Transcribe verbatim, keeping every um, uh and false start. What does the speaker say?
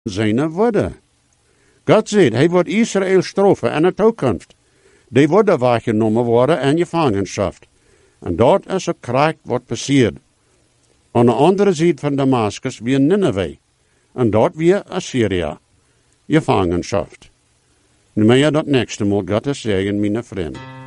zijn woorden. God zegt, hij wordt Israël straffen in de toekomst. Die worden weggenomen worden in gevangenschap. En dat is een kracht wat passeert. Aan de andere zijde van Damascus weer Nineveh. En dat weer Assyria. Gevangenschap. Nu maar je dat nächste Mal Gottes zeggen, mijn vriend.